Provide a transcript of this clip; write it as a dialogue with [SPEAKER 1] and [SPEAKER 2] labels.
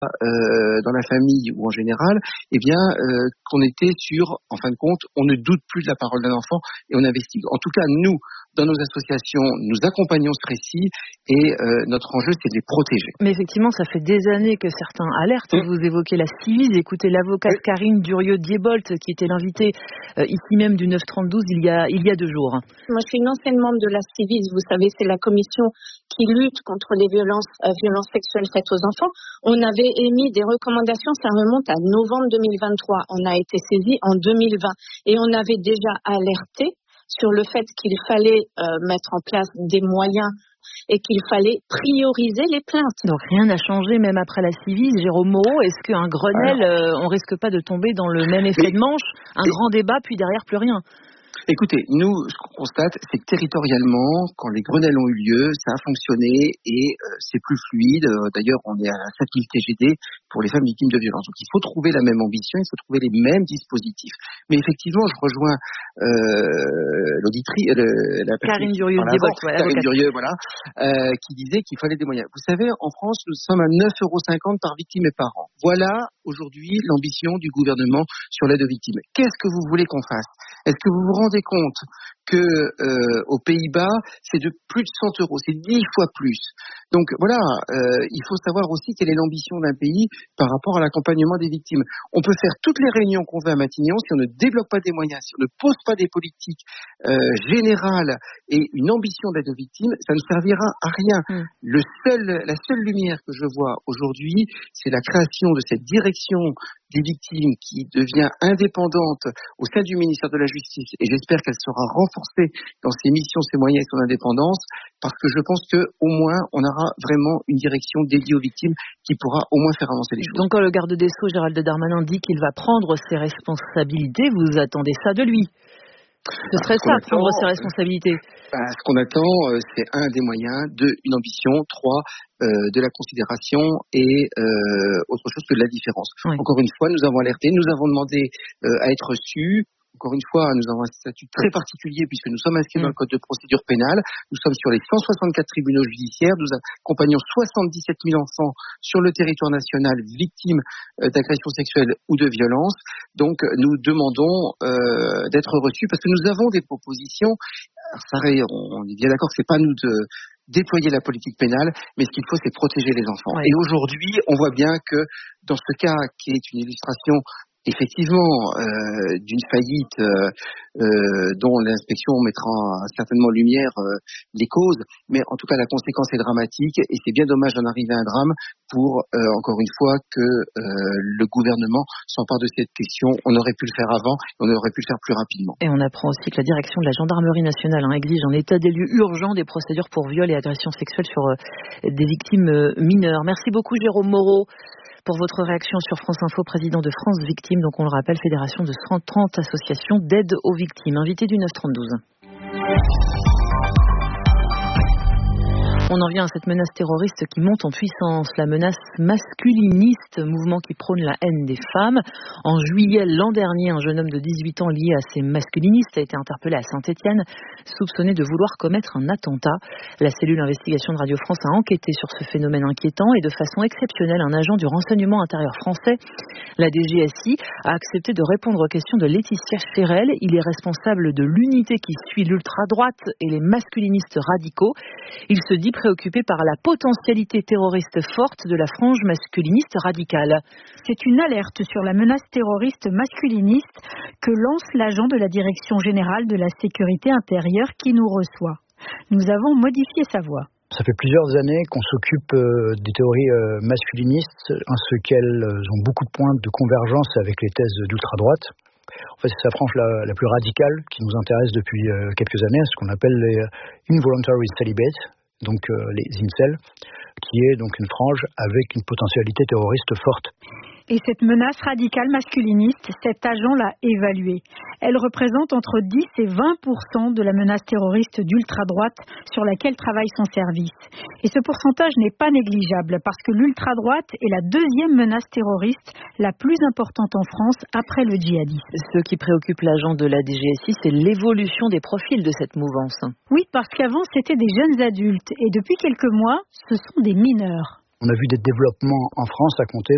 [SPEAKER 1] dans la famille ou en général, qu'on était en fin de compte, on ne doute plus de la parole d'un enfant et on investigue. En tout cas, nous, dans nos associations, nous accompagnons ce récit et notre enjeu, c'est de les protéger.
[SPEAKER 2] Mais effectivement, ça fait des années que certains alertent. Vous évoquez la Ciivise. Écoutez l'avocate Karine Durieux-Diebolt, qui était l'invitée ici même du 9-32 il y a 2 jours.
[SPEAKER 3] Moi, je suis une ancienne membre de la Ciivise. Vous savez, c'est la commission qui lutte contre les violences sexuelles faites aux enfants. On avait émis des recommandations, ça remonte à novembre 2023. On a été saisi en 2020 et on avait déjà alerté sur le fait qu'il fallait mettre en place des moyens et qu'il fallait prioriser les plaintes.
[SPEAKER 2] Donc rien n'a changé même après la Ciivise. Jérôme Moreau, est-ce qu'un Grenelle, on risque pas de tomber dans le même effet de manche, un grand débat puis derrière plus rien?
[SPEAKER 1] Écoutez, nous, ce qu'on constate, c'est que territorialement, quand les Grenelles ont eu lieu, ça a fonctionné et c'est plus fluide. D'ailleurs, on est à 7000 TGD pour les femmes victimes de violences. Donc, il faut trouver la même ambition, il faut trouver les mêmes dispositifs. Mais effectivement, je rejoins l'auditrice,
[SPEAKER 2] Karine Durieux-Diebolt,
[SPEAKER 1] qui disait qu'il fallait des moyens. Vous savez, en France, nous sommes à 9,50 € par victime et par an. Voilà aujourd'hui l'ambition du gouvernement sur l'aide aux victimes. Qu'est-ce que vous voulez qu'on fasse? Est-ce que vous vous rendez compte que aux Pays-Bas, c'est de plus de 100 €, c'est 10 fois plus. Donc voilà, il faut savoir aussi quelle est l'ambition d'un pays par rapport à l'accompagnement des victimes. On peut faire toutes les réunions qu'on veut à Matignon, si on ne débloque pas des moyens, si on ne pose pas des politiques générales et une ambition d'aide aux victimes, ça ne servira à rien. La seule lumière que je vois aujourd'hui, c'est la création de cette direction des victimes qui devient indépendante au sein du ministère de la Justice, et j'espère qu'elle sera renforcée dans ses missions, ses moyens et son indépendance, parce que je pense qu'au moins on aura vraiment une direction dédiée aux victimes qui pourra au moins faire avancer les choses.
[SPEAKER 2] Donc quand le garde des Sceaux, Gérald Darmanin, dit qu'il va prendre ses responsabilités, vous attendez ça de lui? Ce serait ça, prendre ses responsabilités.
[SPEAKER 1] Ce qu'on attend, c'est des moyens, une ambition, 3, de la considération et autre chose que de la différence. Oui. Encore une fois, nous avons alerté, nous avons demandé à être reçus. Encore une fois, nous avons un statut très particulier puisque nous sommes inscrits dans le code de procédure pénale. Nous sommes sur les 164 tribunaux judiciaires. Nous accompagnons 77 000 enfants sur le territoire national victimes d'agressions sexuelles ou de violences. Donc, nous demandons d'être reçus parce que nous avons des propositions. Alors, on est bien d'accord que c'est pas nous de déployer la politique pénale, mais ce qu'il faut, c'est protéger les enfants. Ouais. Et aujourd'hui, on voit bien que dans ce cas qui est une illustration effectivement d'une faillite dont l'inspection mettra certainement en lumière les causes, mais en tout cas la conséquence est dramatique et c'est bien dommage d'en arriver à un drame pour encore une fois que le gouvernement s'empare de cette question. On aurait pu le faire avant, on aurait pu le faire plus rapidement.
[SPEAKER 2] Et on apprend aussi que la direction de la gendarmerie nationale exige un état des lieux urgent des procédures pour viol et agressions sexuelles sur des victimes mineures. Merci beaucoup Jérôme Moreau pour votre réaction sur France Info, président de France Victimes, donc on le rappelle, fédération de 130 associations d'aide aux victimes. Invité du 9-32. On en vient à cette menace terroriste qui monte en puissance, la menace masculiniste, mouvement qui prône la haine des femmes. En juillet l'an dernier, un jeune homme de 18 ans lié à ces masculinistes a été interpellé à Saint-Étienne, soupçonné de vouloir commettre un attentat. La cellule investigation de Radio France a enquêté sur ce phénomène inquiétant et de façon exceptionnelle, un agent du renseignement intérieur français, la DGSI, a accepté de répondre aux questions de Laetitia Chérel. Il est responsable de l'unité qui suit l'ultra-droite et les masculinistes radicaux. Il se dit préoccupé par la potentialité terroriste forte de la frange masculiniste radicale.
[SPEAKER 4] C'est une alerte sur la menace terroriste masculiniste que lance l'agent de la Direction générale de la sécurité intérieure qui nous reçoit. Nous avons modifié sa voix.
[SPEAKER 5] Ça fait plusieurs années qu'on s'occupe des théories masculinistes, en ce qu'elles ont beaucoup de points de convergence avec les thèses d'ultra-droite. En fait, c'est sa frange la plus radicale qui nous intéresse depuis quelques années, ce qu'on appelle les involuntary celibate, donc les incels, qui est donc une frange avec une potentialité terroriste forte.
[SPEAKER 4] Et cette menace radicale masculiniste, cet agent l'a évaluée. Elle représente entre 10 et 20% de la menace terroriste d'ultra-droite sur laquelle travaille son service. Et ce pourcentage n'est pas négligeable parce que l'ultra-droite est la deuxième menace terroriste la plus importante en France après le djihadisme.
[SPEAKER 2] Ce qui préoccupe l'agent de la DGSI, c'est l'évolution des profils de cette mouvance.
[SPEAKER 4] Oui, parce qu'avant, c'était des jeunes adultes et depuis quelques mois, ce sont des mineurs.
[SPEAKER 5] On a vu des développements en France à compter